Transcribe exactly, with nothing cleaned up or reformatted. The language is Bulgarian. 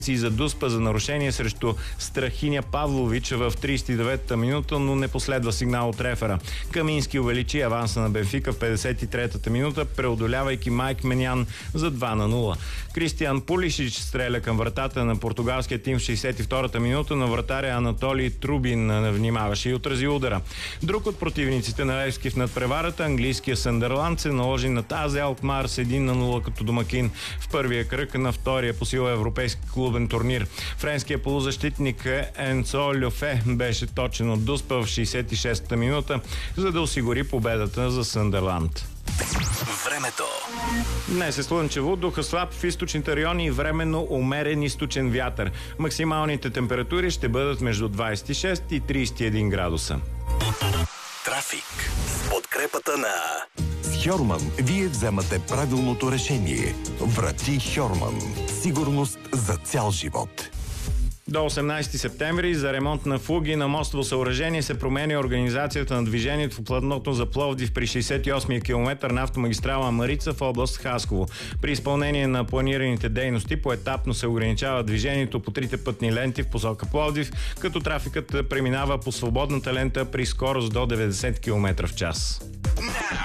за Дуспа за нарушение срещу Страхиня Павлович в тридесет и деветата минута, но не последва сигнал от рефера. Камински увеличи аванса на Бенфика в петдесет и третата минута, преодолявайки Майк Менян за два на нула. Кристиан Пулишич стреля към вратата на португалския тим в шейсет и втората минута, но вратаря Анатолий Трубин не внимаваше и отрази удара. Друг от противниците на Левски в надпреварата, английския Съндърланд, се наложи на тази Алкмар с един на нула като домакин в първия кръг на втория по сила европейски клубен турнир. Френският полузащитник Енцо Люфе беше точен от Дуспа в шейсет и шестата минута, за да осигури победата за Съндърланд. Времето. Днес е слънчево, духа слаб в източните райони и временно умерен източен вятър. Максималните температури ще бъдат между двадесет и шест и тридесет и един градуса. Трафик с подкрепата на С Хьорман вие вземате правилното решение. Врати Хьорман. Сигурност за цял живот. До осемнадесети септември за ремонт на фуги на мостово съоръжение се променя организацията на движението в платното за Пловдив при шейсет и осмия километър на автомагистрала Марица в област Хасково. При изпълнение на планираните дейности поетапно се ограничава движението по трите пътни ленти в посока Пловдив, като трафикът преминава по свободната лента при скорост до деветдесет километра в час.